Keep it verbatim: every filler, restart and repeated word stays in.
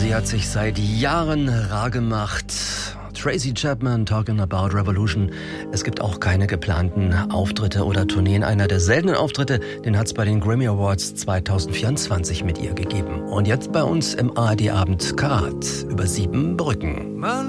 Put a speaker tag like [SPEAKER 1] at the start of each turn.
[SPEAKER 1] sie hat sich seit Jahren rar gemacht. Tracy Chapman, Talking About Revolution. Es gibt auch keine geplanten Auftritte oder Tourneen. Einer der seltenen Auftritte, den hat es bei den Grammy Awards zwanzig vierundzwanzig mit ihr gegeben. Und jetzt bei uns im A R D-Abend Karat über sieben Brücken.